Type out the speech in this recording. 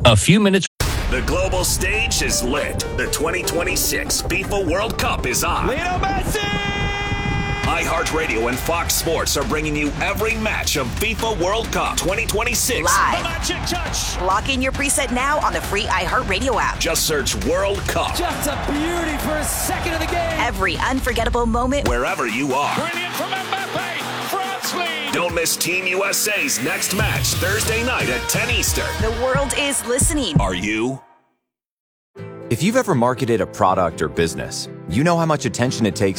A few minutes. The global stage is lit. The 2026 FIFA World Cup is on. Lionel Messi! iHeartRadio and Fox Sports are bringing you every match of FIFA World Cup 2026. Live. The magic touch. Lock in your preset now on the free iHeartRadio app. Just search World Cup. Just a beauty for a second of the game. Every unforgettable moment. Wherever you are. Brilliant from Mbappe. France lead. Don't miss Team USA's next match Thursday night at 10 Eastern. The world is listening. Are you? If you've ever marketed a product or business, you know how much attention it takes